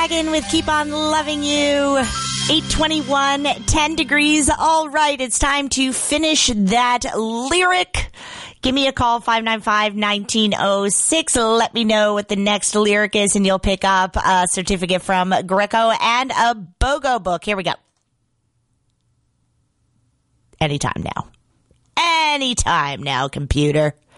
In with Keep On Loving You. 8:21, 10 degrees. All right, it's time to finish that lyric. Give me a call, 595-1906. Let me know what the next lyric is, and you'll pick up a certificate from Greco and a BOGO book. Here we go. Anytime now. Anytime now, computer.